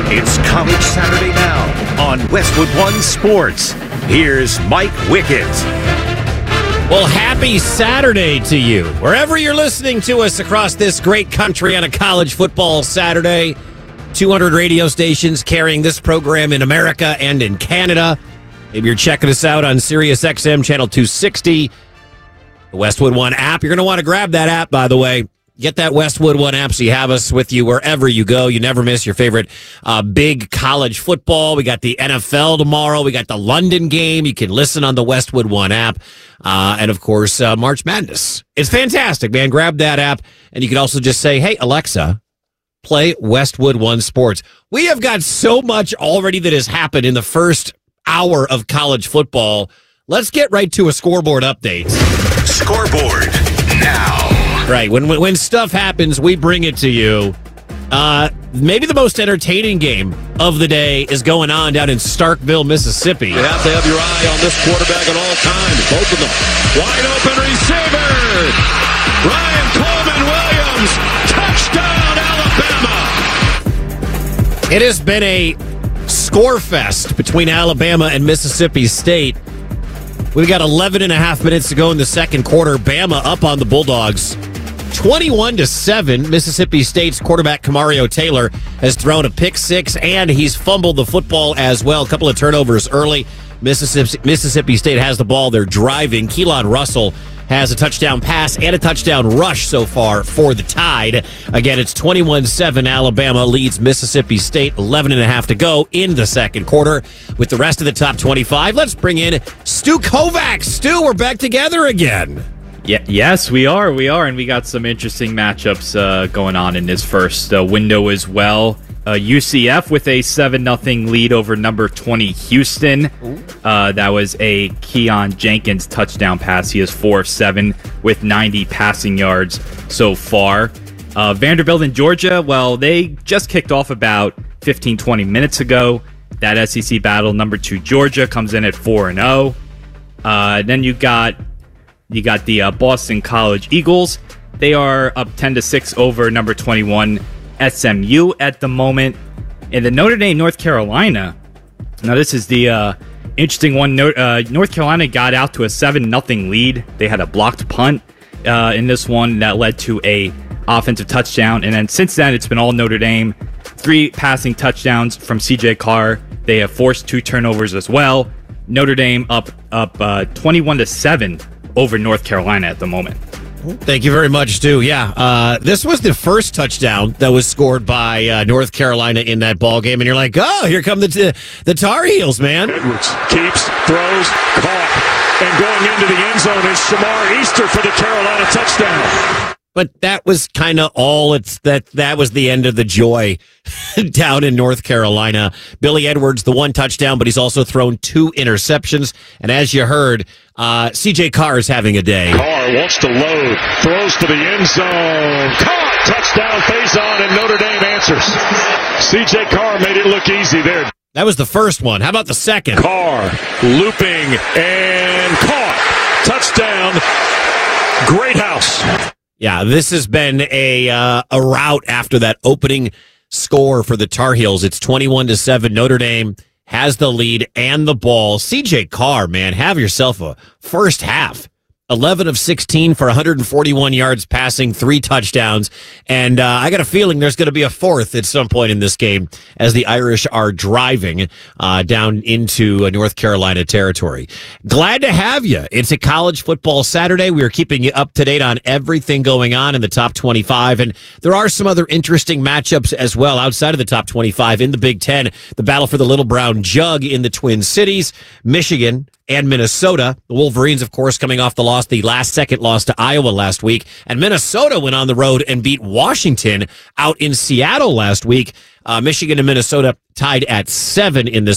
It's College Saturday now on Westwood One Sports. Here's Mike Wickett. Well, happy Saturday to you. Wherever you're listening to us across this great country on a college football Saturday, 200 radio stations carrying this program in America and in Canada. Maybe you're checking us out on Sirius XM Channel 260, the Westwood One app. You're going to want to grab that app, by the way. Get that Westwood One app so you have us with you wherever you go. You never miss your favorite big college football. We got the NFL tomorrow. We got the London game. You can listen on the Westwood One app. And, of course, March Madness. It's fantastic, man. Grab that app. And you can also just say, hey, Alexa, play Westwood One Sports. We have got so much already that has happened in the first hour of college football. Let's get right to a scoreboard update. Scoreboard now. Right. When stuff happens, we bring it to you. Maybe the most entertaining game of the day is going on down in Starkville, Mississippi. You have to have your eye on this quarterback at all times. Both of them. Wide open receiver. Ryan Coleman Williams. Touchdown, Alabama. It has been a score fest between Alabama and Mississippi State. We've got 11 and a half minutes to go in the second quarter. Bama up on the Bulldogs. 21-7, Mississippi State's quarterback Kamario Taylor has thrown a pick six, and he's fumbled the football as well. A couple of turnovers early. Mississippi State has the ball. They're driving. Keelan Russell has a touchdown pass and a touchdown rush so far for the Tide. Again, it's 21-7. Alabama leads Mississippi State. 11 and a half to go in the second quarter. With the rest of the top 25, let's bring in Stu Kovacs. Stu, we're back together again. Yes, we are, and we got some interesting matchups going on in this first window as well. UCF with a 7-0 lead over number 20 Houston. That was a Keon Jenkins touchdown pass. He is 4 of 7 with 90 passing yards so far. Vanderbilt and Georgia, well, they just kicked off about 15-20 minutes ago. That SEC battle, number 2 Georgia comes in at 4-0. Then you got the Boston College Eagles. They are up 10-6 over number 21 SMU at the moment. And the Notre Dame, North Carolina. Now this is the interesting one. North Carolina got out to a 7-0 lead. They had a blocked punt in this one that led to a offensive touchdown. And then since then, it's been all Notre Dame. 3 passing touchdowns from CJ Carr. They have forced 2 turnovers as well. Notre Dame up 21-7 over North Carolina at the moment. Thank you very much, Stu. Yeah, this was the first touchdown that was scored by North Carolina in that ball game, and you're like, oh, here come the Tar Heels, man. Edwards keeps, throws, caught, and going into the end zone is Shamar Easter for the Carolina touchdown. But that was kind of all. That was the end of the joy down in North Carolina. Billy Edwards, the 1 touchdown, but he's also thrown 2 interceptions. And as you heard, CJ Carr is having a day. Carr wants to load, throws to the end zone. Caught, touchdown, Faison, and Notre Dame answers. CJ Carr made it look easy there. That was the first one. How about the second? Carr looping and caught. Touchdown, Greathouse. Yeah, this has been a rout after that opening score for the Tar Heels. It's 21-7. Notre Dame has the lead and the ball. CJ Carr, man, have yourself a first half. 11 of 16 for 141 yards passing, 3 touchdowns. And I got a feeling there's going to be a fourth at some point in this game as the Irish are driving down into North Carolina territory. Glad to have you. It's a college football Saturday. We are keeping you up to date on everything going on in the top 25. And there are some other interesting matchups as well outside of the top 25 in the Big Ten. The battle for the Little Brown Jug in the Twin Cities, Michigan and Minnesota. The Wolverines, of course, coming off the last second loss to Iowa last week. And Minnesota went on the road and beat Washington out in Seattle last week. Michigan and Minnesota tied at 7 in this